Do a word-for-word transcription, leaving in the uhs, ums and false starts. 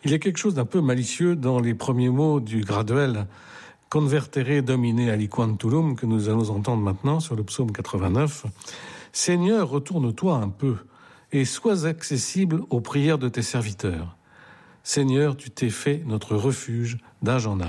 Il y a quelque chose d'un peu malicieux dans les premiers mots du graduel « Convertere Domine aliquam turum » que nous allons entendre maintenant sur le psaume quatre-vingt-neuf. « Seigneur, retourne-toi un peu et sois accessible aux prières de tes serviteurs. Seigneur, tu t'es fait notre refuge d'âge en âge. »